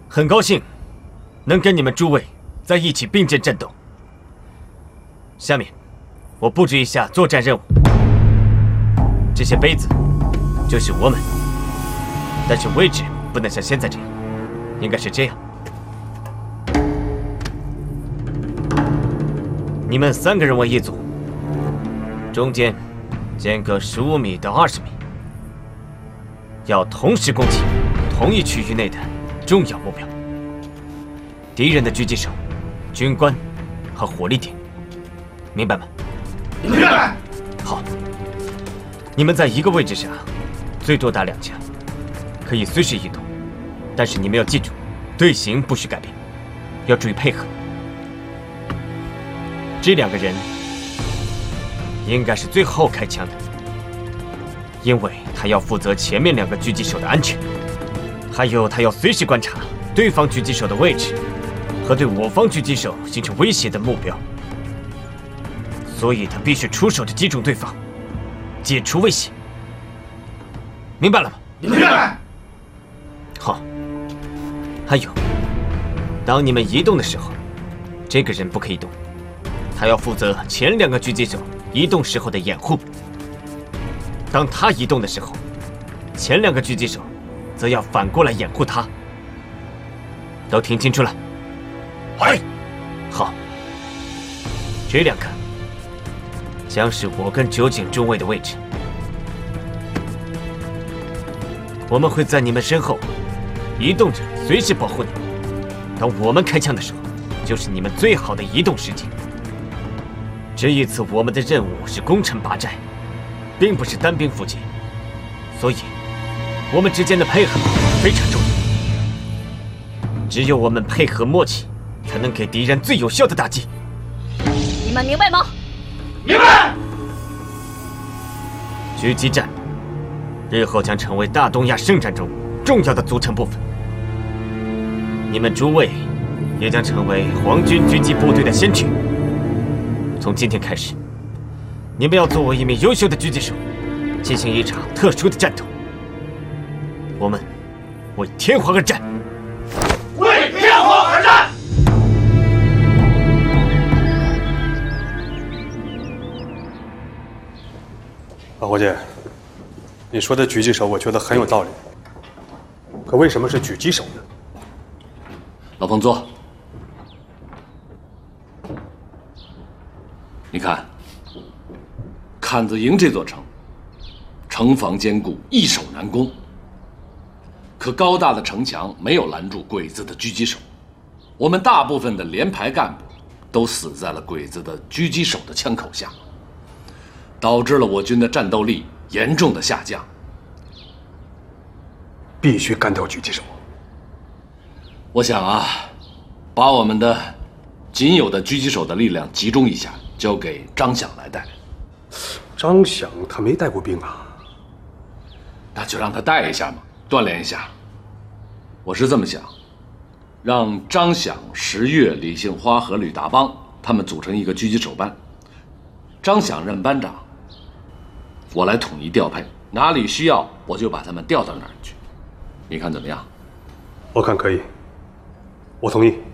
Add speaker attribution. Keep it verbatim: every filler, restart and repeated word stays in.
Speaker 1: 很高兴能跟你们诸位在一起并肩战斗。下面，我布置一下作战任务。这些杯子就是我们，但是位置不能像现在这样，应该是这样。你们三个人为一组，中间间隔十五米到二十米，要同时攻击同一区域内的重要目标。敌人的狙击手、军官和火力点，明白吗？
Speaker 2: 明白。
Speaker 1: 好，你们在一个位置上，最多打两架，可以随时移动，但是你们要记住，队形不许改变，要注意配合。这两个人应该是最后开枪的，因为他要负责前面两个狙击手的安全，还有他要随时观察对方狙击手的位置和对我方狙击手形成威胁的目标，所以他必须出手的击中对方，解除威胁。明白了吗？
Speaker 2: 明白。
Speaker 1: 好。还有，当你们移动的时候，这个人不可以动，他要负责前两个狙击手移动时候的掩护。当他移动的时候，前两个狙击手则要反过来掩护他。都听清楚了？
Speaker 2: 哎，
Speaker 1: 好。这两个将是我跟酒井中尉的位置，我们会在你们身后移动着，随时保护你们。当我们开枪的时候，就是你们最好的移动时机。这一次我们的任务是攻城拔寨，并不是单兵伏击，所以我们之间的配合非常重要。只有我们配合默契，才能给敌人最有效的打击。
Speaker 3: 你们明白吗？
Speaker 2: 明白。
Speaker 1: 狙击战日后将成为大东亚圣战中重要的组成部分。你们诸位也将成为皇军狙击部队的先驱。从今天开始，你们要作为一名优秀的狙击手，进行一场特殊的战斗。我们为天皇而战。
Speaker 2: 为天皇而战！
Speaker 4: 老伙计，你说的狙击手，我觉得很有道理。可为什么是狙击手呢？
Speaker 5: 老彭坐。你看，坎子营这座城，城防坚固，易守难攻。可高大的城墙没有拦住鬼子的狙击手，我们大部分的连排干部都死在了鬼子的狙击手的枪口下，导致了我军的战斗力严重的下降。
Speaker 4: 必须干掉狙击手。
Speaker 5: 我想啊，把我们的仅有的狙击手的力量集中一下，交给张响来带。
Speaker 4: 张响他没带过兵啊，
Speaker 5: 那就让他带一下嘛，锻炼一下。我是这么想，让张响、石月、李杏花和吕大邦他们组成一个狙击手班，张响任班长，我来统一调配，哪里需要我就把他们调到哪儿去。你看怎么样？
Speaker 4: 我看可以，我同意。